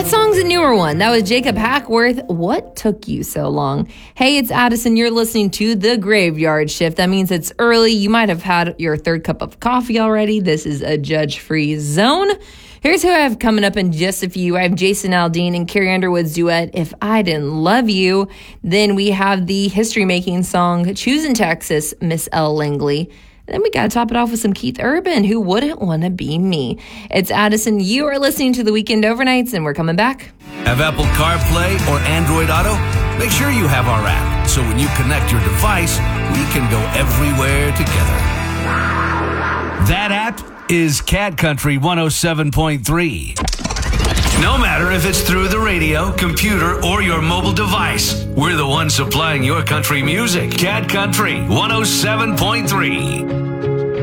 That song's a newer one. That was Jacob Hackworth. What took you so long? Hey, it's Addison. You're listening to The Graveyard Shift. That means it's early. You might have had your third cup of coffee already. This is a judge-free zone. Here's who I have coming up in just a few. I have Jason Aldean and Carrie Underwood's duet, If I Didn't Love You. Then we have the history-making song, Choosing Texas, Miss Elle Langley. Then we got to top it off with some Keith Urban, Who Wouldn't Want to Be Me. It's Addison. You are listening to The Weekend Overnights, and we're coming back. Have Apple CarPlay or Android Auto? Make sure you have our app, so when you connect your device, we can go everywhere together. That app is Cat Country 107.3. No matter if it's through the radio, computer, or your mobile device, we're the ones supplying your country music. Cat Country 107.3.